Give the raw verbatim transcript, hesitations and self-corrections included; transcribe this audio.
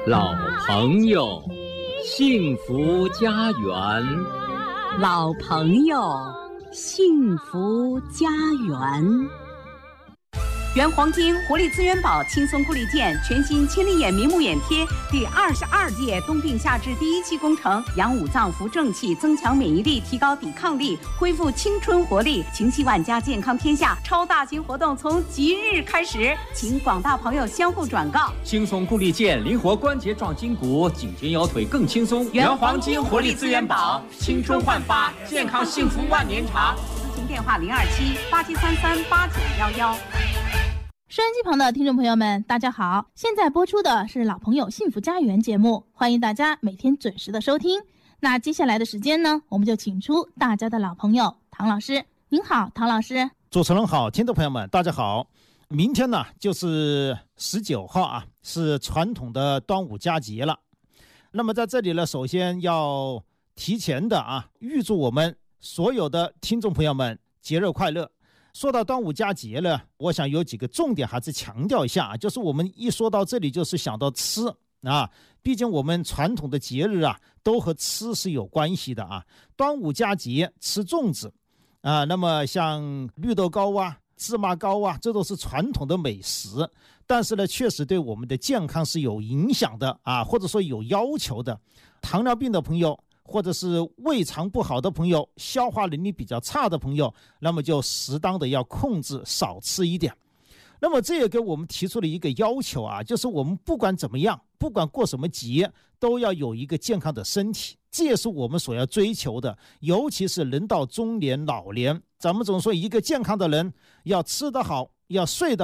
老朋友，幸福家园。 老朋友，幸福家园。原黄金活力资源宝轻松固力健全新千里眼明目眼贴第二十二届冬病夏治第一期工程，养五脏扶正气，增强免疫力，提高抵抗力，恢复青春活力，情系万家，健康天下超大型活动从即日开始，请广大朋友相互转告。 轻松固力健，灵活关节壮筋骨，颈肩腰腿更轻松。 原黄金活力资源宝， 青春焕发，健康幸福万年长。 咨询电话零二七八七三三八九幺幺。 收音机旁的听众朋友们，大家好！现在播出的是老朋友幸福家园节目，欢迎大家每天准时的收听。那接下来的时间呢，我们就请出大家的老朋友唐老师。您好，唐老师。 主持人好，听众朋友们，大家好。明天呢，就是十九号啊，是传统的端午佳节了。那么在这里呢，首先要提前的啊，预祝我们所有的听众朋友们节日快乐。说到端午佳节呢，我想有几个重点还是强调一下啊，就是我们一说到这里就是想到吃啊，毕竟我们传统的节日啊都和吃是有关系的啊。端午佳节吃粽子啊，那么像绿豆糕啊、芝麻糕啊，这都是传统的美食，但是呢，确实对我们的健康是有影响的啊，或者说有要求的。糖尿病的朋友，或者是胃肠不好的朋友，消化能力比较差的朋友，那么就适当的要控制少吃一点。那么这也给我们提出了一个要求啊，就是我们不管怎么样，不管过什么节，都要有一个健康的身体，这也是我们所要追求的。尤其是人到中年老年，咱们总说一个健康的人要吃得好，要睡得好。